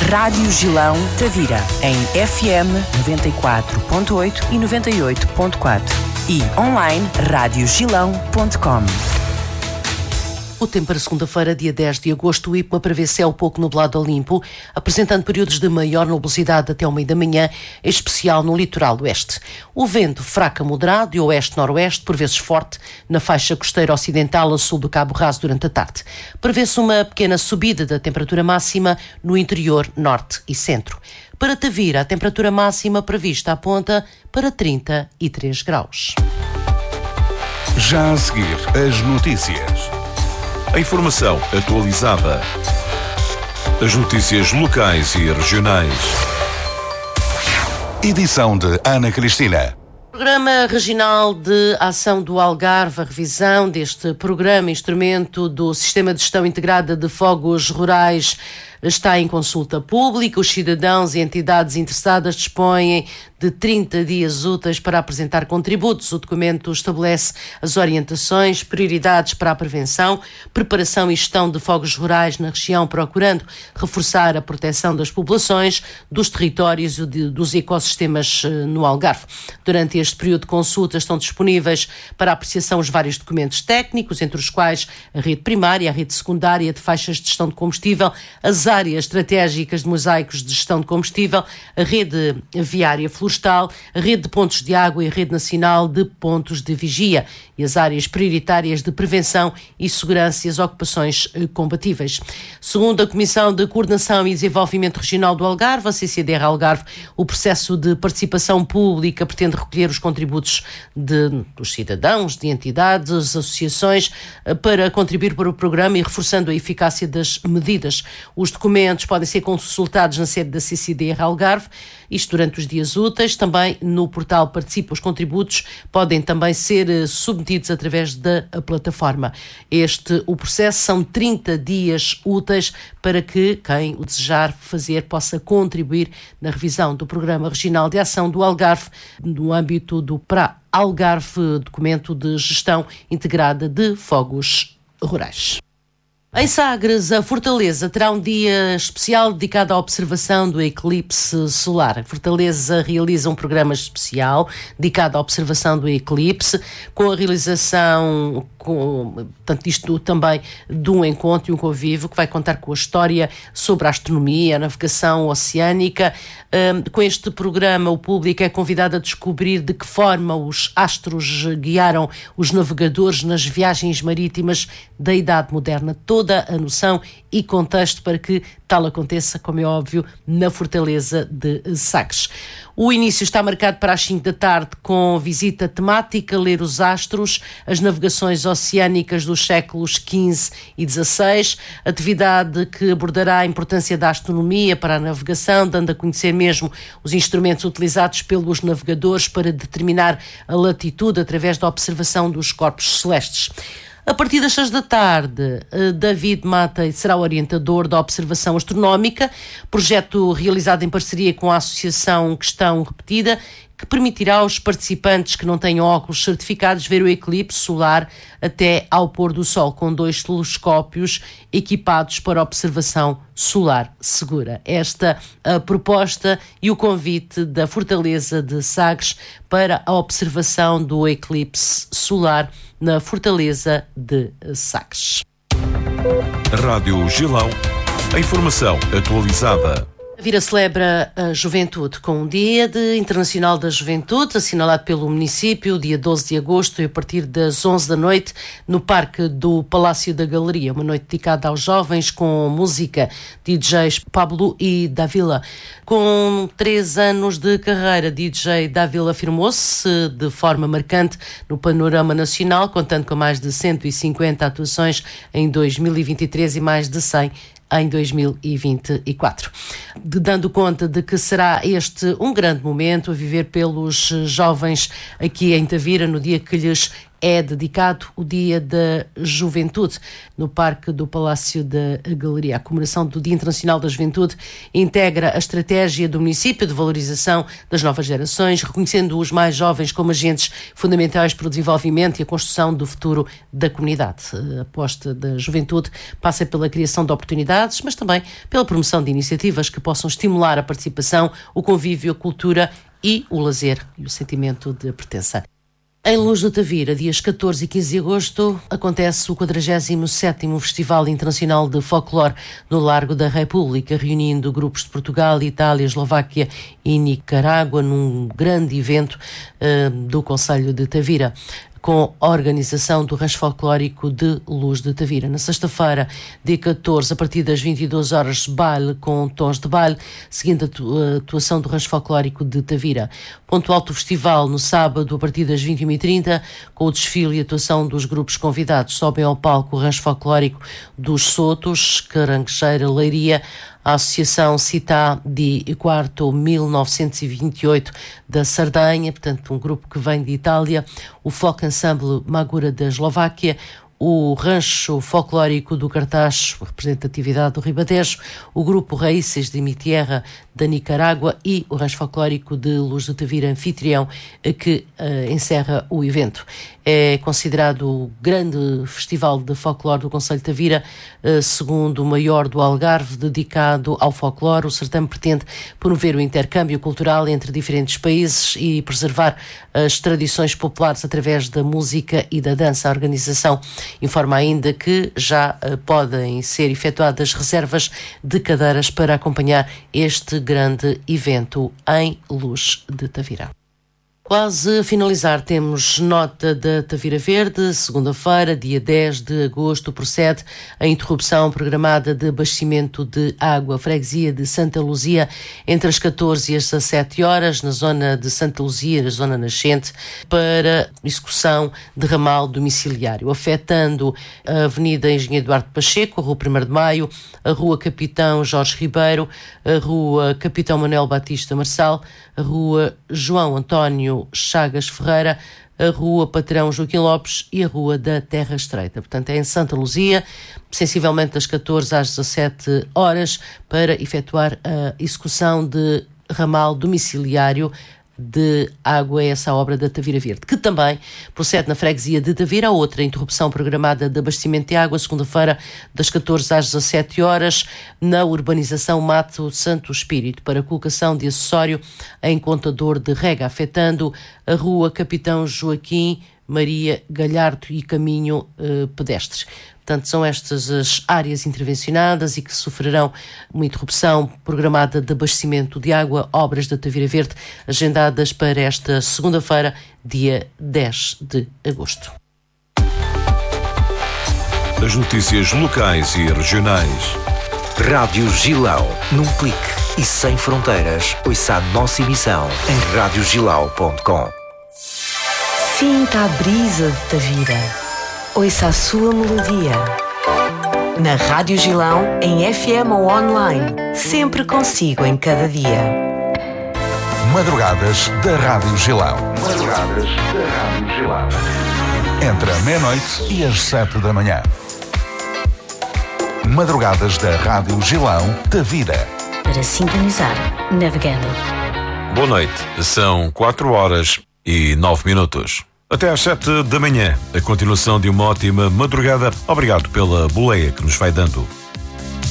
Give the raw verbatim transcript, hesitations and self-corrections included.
Rádio Gilão Tavira, em F M noventa e quatro ponto oito e noventa e oito ponto quatro e online rádio gilão ponto com. O tempo para segunda-feira, dia dez de agosto, o IPMA prevê céu pouco nublado ou limpo, apresentando períodos de maior nubosidade até ao meio da manhã, em especial no litoral oeste. O vento fraco a moderado de oeste-noroeste, por vezes forte, na faixa costeira ocidental a sul do Cabo Raso durante a tarde. Prevê-se uma pequena subida da temperatura máxima no interior, norte e centro. Para Tavira, a temperatura máxima prevista aponta para trinta e três graus. Já a seguir, as notícias. A informação atualizada. As notícias locais e regionais. Edição de Ana Cristina. Programa Regional de Ação do Algarve, a revisão deste programa, instrumento do Sistema de Gestão Integrada de Fogos Rurais, está em consulta pública. Os cidadãos e entidades interessadas dispõem de trinta dias úteis para apresentar contributos. O documento estabelece as orientações, prioridades para a prevenção, preparação e gestão de fogos rurais na região, procurando reforçar a proteção das populações, dos territórios e dos ecossistemas no Algarve. Durante este período de consulta estão disponíveis para apreciação os vários documentos técnicos, entre os quais a rede primária, a rede secundária de faixas de gestão de combustível, as áreas estratégicas de mosaicos de gestão de combustível, a rede viária florestal, a rede de pontos de água e a rede nacional de pontos de vigia e as áreas prioritárias de prevenção e segurança e as ocupações compatíveis. Segundo a Comissão de Coordenação e Desenvolvimento Regional do Algarve, a C C D R Algarve, o processo de participação pública pretende recolher os contributos de, dos cidadãos, de entidades, associações, para contribuir para o programa e reforçando a eficácia das medidas. Os documentos podem ser consultados na sede da C C D R Algarve, isto durante os dias úteis. Também no portal Participa. Os contributos podem também ser submetidos através da plataforma. Este, o processo, são trinta dias úteis para que quem o desejar fazer possa contribuir na revisão do Programa Regional de Ação do Algarve no âmbito do P R A Algarve, documento de gestão integrada de fogos rurais. Em Sagres, a Fortaleza terá um dia especial dedicado à observação do eclipse solar. A Fortaleza realiza um programa especial dedicado à observação do eclipse, com a realização, com, portanto, isto também de um encontro e um convívio que vai contar com a história sobre a astronomia, a navegação oceânica. Um, com este programa, o público é convidado a descobrir de que forma os astros guiaram os navegadores nas viagens marítimas da Idade Moderna. Toda a noção e contexto para que tal aconteça, como é óbvio, na Fortaleza de Sagres. O início está marcado para as cinco da tarde com visita temática, ler os astros, as navegações oceânicas dos séculos quinze e dezasseis, atividade que abordará a importância da astronomia para a navegação, dando a conhecer mesmo os instrumentos utilizados pelos navegadores para determinar a latitude através da observação dos corpos celestes. A partir das seis da tarde, David Matei será o orientador da observação astronómica, projeto realizado em parceria com a Associação Questão Repetida, que permitirá aos participantes que não tenham óculos certificados ver o eclipse solar até ao pôr do sol, com dois telescópios equipados para observação solar segura. Esta a proposta e o convite da Fortaleza de Sagres para a observação do eclipse solar na Fortaleza de Sagres. Rádio Gilão. A informação atualizada. Tavira celebra a juventude com um dia de Internacional da Juventude, assinalado pelo município, dia doze de agosto, e a partir das onze da noite, no Parque do Palácio da Galeria. Uma noite dedicada aos jovens, com música, D Js Pablo e Davila. Com três anos de carreira, D J Davila afirmou-se de forma marcante no panorama nacional, contando com mais de cento e cinquenta atuações em dois mil e vinte e três e mais de cem em dois mil e vinte e quatro. De, dando conta de que será este um grande momento a viver pelos jovens aqui em Tavira, no dia que lhes é dedicado o Dia da Juventude no Parque do Palácio da Galeria. A comemoração do Dia Internacional da Juventude integra a estratégia do município de valorização das novas gerações, reconhecendo os mais jovens como agentes fundamentais para o desenvolvimento e a construção do futuro da comunidade. A aposta da juventude passa pela criação de oportunidades, mas também pela promoção de iniciativas que possam estimular a participação, o convívio, a cultura e o lazer e o sentimento de pertença. Em Luz do Tavira, dias catorze e quinze de agosto, acontece o quadragésimo sétimo Festival Internacional de Folclore no Largo da República, reunindo grupos de Portugal, Itália, Eslováquia e Nicarágua num grande evento uh, do Concelho de Tavira, com a organização do Rancho Folclórico de Luz de Tavira. Na sexta-feira, dia catorze, a partir das vinte e duas horas, baile com tons de baile, seguindo a atuação do Rancho Folclórico de Tavira. Ponto alto do festival, no sábado, a partir das vinte e uma e trinta, com o desfile e atuação dos grupos convidados. Sobem ao palco o Rancho Folclórico dos Sotos, Caranguejeira, Leiria, a Associação Città di Quarto mil novecentos e vinte e oito da Sardenha, portanto um grupo que vem de Itália, o Folk Ensemble Magura da Eslováquia, o Rancho Folclórico do Cartacho, representatividade do Ribatejo, o grupo Raíces de Mi Tierra da Nicarágua e o Rancho Folclórico de Luz do Tavira, anfitrião, que uh, encerra o evento. É considerado o grande festival de folclore do Concelho de Tavira, uh, segundo o maior do Algarve, dedicado ao folclore. O certame pretende promover o intercâmbio cultural entre diferentes países e preservar as tradições populares através da música e da dança. A organização informa ainda que já uh, podem ser efetuadas reservas de cadeiras para acompanhar este grande evento em Luz de Tavira. Quase a finalizar, temos nota da Tavira Verde. Segunda-feira, dia dez de agosto, procede a interrupção programada de abastecimento de água. Freguesia de Santa Luzia, entre as catorze e as dezassete horas, na zona de Santa Luzia, na zona nascente, para execução de ramal domiciliário, afetando a Avenida Engenheiro Eduardo Pacheco, a Rua primeiro de Maio, a Rua Capitão Jorge Ribeiro, a Rua Capitão Manuel Batista Marçal, a Rua João António Chagas Ferreira, a Rua Patrão Joaquim Lopes e a Rua da Terra Estreita. Portanto, é em Santa Luzia, sensivelmente das catorze às dezassete horas, para efetuar a execução de ramal domiciliário de água. É essa a obra da Tavira Verde, que também procede na freguesia de Tavira. A outra interrupção programada de abastecimento de água, segunda-feira, das catorze às dezassete horas, na urbanização Mato Santo Espírito, para colocação de acessório em contador de rega, afetando a Rua Capitão Joaquim Maria Galhardo e caminho eh, pedestres. Portanto, são estas as áreas intervencionadas e que sofrerão uma interrupção programada de abastecimento de água, obras da Tavira Verde, agendadas para esta segunda-feira, dia dez de agosto. As notícias locais e regionais. Rádio Gilão, num clique e sem fronteiras. Ouça a nossa emissão em rádio gilau ponto com. Sinta a brisa de Tavira. Ouça a sua melodia. Na Rádio Gilão, em F M ou online. Sempre consigo em cada dia. Madrugadas da Rádio Gilão. Madrugadas da Rádio Gilão. Entre a meia-noite e as sete da manhã. Madrugadas da Rádio Gilão, Tavira. Para sintonizar, navegando. Boa noite. São quatro horas e nove minutos. Até às sete da manhã, a continuação de uma ótima madrugada. Obrigado pela boleia que nos vai dando.